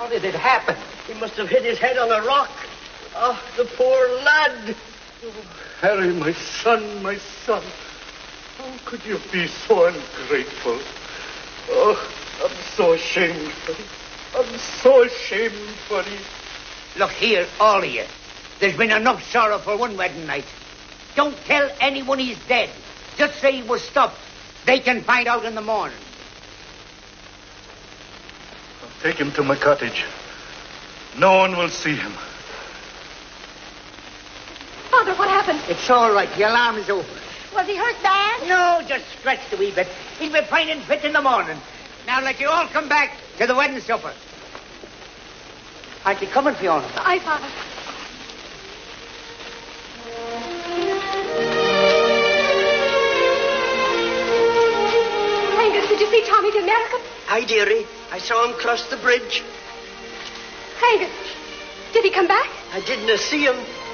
How did it happen? He must have hit his head on a rock. Oh, the poor lad. Oh, Harry, my son, my son. How could you be so ungrateful? Oh, I'm so ashamed for you. I'm so ashamed for you. Look here, all of you. There's been enough sorrow for one wedding night. Don't tell anyone he's dead. Just say he was stopped. They can find out in the morning. I'll take him to my cottage. No one will see him. Father, what happened? It's all right. The alarm is over. Was he hurt bad? No, just scratched a wee bit. He'll be fine and fit in the morning. Now let you all come back to the wedding supper. Aren't you coming, Fiona? Aye, Father. Angus, did you see Tommy the American? Aye, dearie. I saw him cross the bridge. Angus, did he come back? I didn't see him,